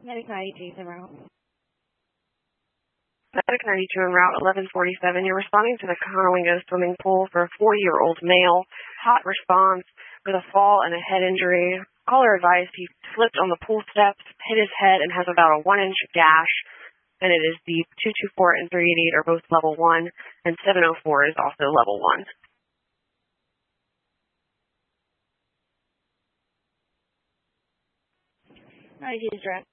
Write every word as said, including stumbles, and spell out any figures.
Medic ninety-two en route. Medic ninety-two en route, eleven forty-seven. You're responding to the Conolingo swimming pool for a forty-year-old male. Hot response with a fall and a head injury. Caller advised he slipped on the pool steps, hit his head, and has about a one-inch gash. And it is the two two four and three eighty-eight are both level one, and seven oh four is also level one. ninety-two is direct.